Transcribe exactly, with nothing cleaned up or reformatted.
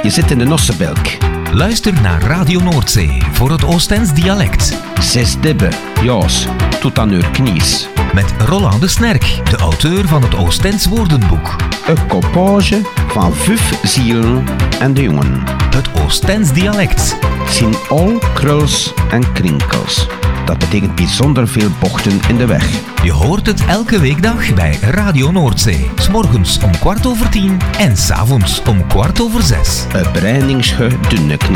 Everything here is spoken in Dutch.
je zit in de Nossebelk. Luister naar Radio Noordzee voor het Oostens dialect. Zes dibben, jaas, tot aan uw knies. Met Roland de Snerk, de auteur van het Oostens woordenboek. Een coupage van vijf zielen en de jongen. Het Oostens dialect. Zien al kruls en krinkels. Dat betekent bijzonder veel bochten in de weg. Je hoort het elke weekdag bij Radio Noordzee. 's Morgens om kwart over tien en 's avonds om kwart over zes. Een breiningsge dunne